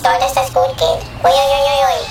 toll, dass das gut geht. Uiuiuiui.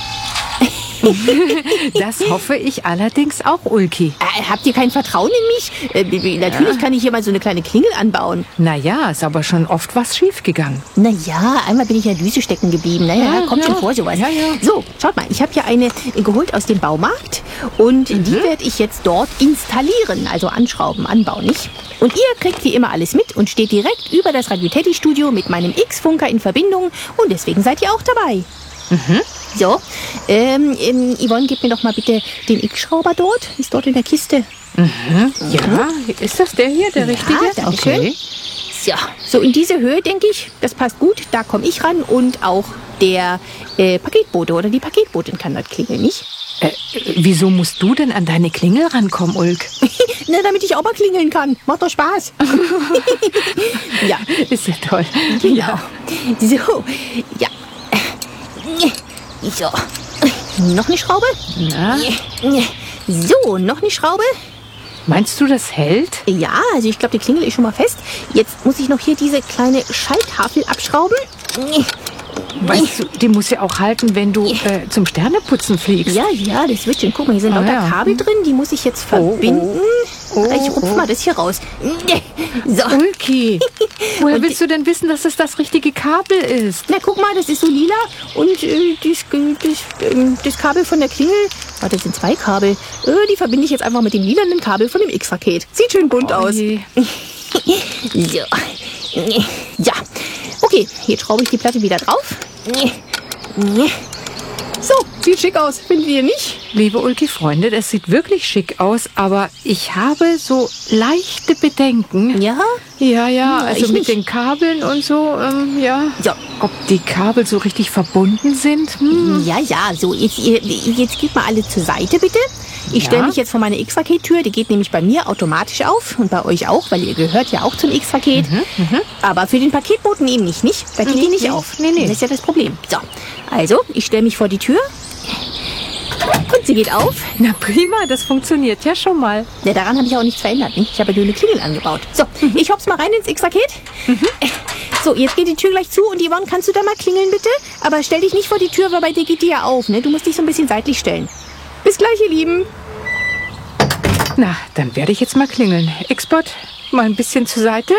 Das hoffe ich allerdings auch, Ulki. Habt ihr kein Vertrauen in mich? Natürlich kann ich hier mal so eine kleine Klingel anbauen. Naja, ist aber schon oft was schiefgegangen. Naja, einmal bin ich in der Düse stecken geblieben. Naja, kommt schon vor sowas. Ja, ja. So, schaut mal, ich habe hier eine geholt aus dem Baumarkt und die werde ich jetzt dort installieren, also anschrauben, anbauen, nicht? Und ihr kriegt wie immer alles mit und steht direkt über das Radio Teddy Studio mit meinem X-Funker in Verbindung und deswegen seid ihr auch dabei. So, Yvonne, gib mir doch mal bitte den X-Schrauber dort. Ist dort in der Kiste. Ja, ist das der hier, der richtige? Danke schön. So in diese Höhe, denke ich, das passt gut. Da komme ich ran und auch der Paketbote oder die Paketbotin kann dort klingeln, nicht? Wieso musst du denn an deine Klingel rankommen, Ulk? Na, damit ich auch mal klingeln kann. Macht doch Spaß. Ja, Ist ja toll. genau. So, ja. So, noch eine Schraube? Na, So, noch eine Schraube? meinst du, das hält? Ja, also ich glaube, die Klingel ist schon mal fest. Jetzt muss ich noch hier diese kleine Schalltafel abschrauben. Weißt du, die muss ja auch halten, wenn du zum Sterneputzen fliegst. Ja, das wird schon. Guck mal, hier sind Ah, lauter ja. Kabel drin. Die muss ich jetzt verbinden. Ich rupfe mal das hier raus. So. Ulki, woher willst du denn wissen, dass es das richtige Kabel ist? Na, guck mal, das ist so lila. Und das Kabel von der Klingel, warte, das sind 2 Kabel. Die verbinde ich jetzt einfach mit dem lilanen Kabel von dem X-Raket. Sieht schön bunt aus. je. So. Ja. Okay, jetzt schraube ich die Platte wieder drauf. So, sieht schick aus, findet ihr nicht? Liebe Ulki-Freunde, das sieht wirklich schick aus, aber ich habe so leichte Bedenken. Ja? Ja, also ich mit nicht. den Kabeln und so, ja. So. Ob die Kabel so richtig verbunden sind? Ja, so, jetzt geht mal alle zur Seite, bitte. Ich stelle mich jetzt vor meine X-Raket-Tür, die geht nämlich bei mir automatisch auf und bei euch auch, weil ihr gehört ja auch zum X-Raket. Aber für den Paketboten eben nicht? Da geht die nicht auf. Nee. Das ist ja das Problem. So, also, ich stelle mich vor die Tür und sie geht auf. Na prima, das funktioniert ja schon mal. Ja, daran habe ich auch nichts verändert. Nicht? Ich habe ja nur eine Klingel angebaut. So, ich hopp's mal rein ins X-Raket. So, jetzt geht die Tür gleich zu und Yvonne, kannst du da mal klingeln, bitte? Aber stell dich nicht vor die Tür, weil bei dir geht die ja auf, ne? Du musst dich so ein bisschen seitlich stellen. Bis gleich, ihr Lieben. Na, dann werde ich jetzt mal klingeln. Export, mal ein bisschen zur Seite.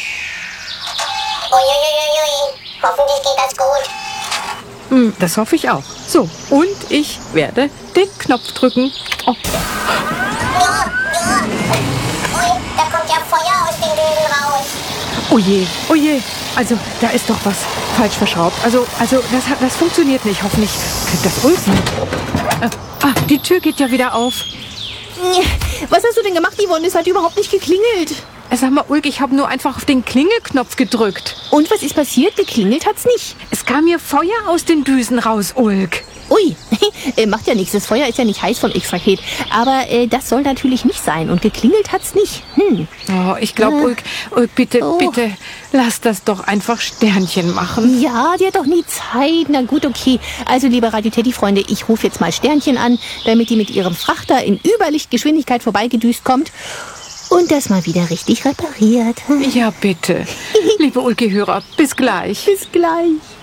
Uiuiuiui. Hoffentlich geht das gut. Das hoffe ich auch. So, und ich werde den Knopf drücken. Oh, Ui, da kommt ja Feuer aus den Düsen raus. oh je. Also, da ist doch was falsch verschraubt. Also das funktioniert nicht. Hoffentlich kriegt das Ulf mit. Die Tür geht ja wieder auf. Was hast du denn gemacht, Yvonne? Es hat überhaupt nicht geklingelt. Sag mal, Ulk, ich habe nur einfach auf den Klingelknopf gedrückt. Und was ist passiert? Geklingelt hat's nicht. Es kam mir Feuer aus den Düsen raus, Ulk. Ui, macht ja nichts. Das Feuer ist ja nicht heiß vom X-Raket. Aber das soll natürlich nicht sein. Und geklingelt hat's nicht. Oh, ich glaube, Ulk, bitte, lass das doch einfach Sternchen machen. Ja, die hat doch nie Zeit. Na gut, okay. Also, liebe Radio Teddy-Freunde, ich rufe jetzt mal Sternchen an, damit die mit ihrem Frachter in Überlichtgeschwindigkeit vorbeigedüst kommt und das mal wieder richtig repariert. Ja, bitte. Liebe Ulki-Hörer, bis gleich. Bis gleich.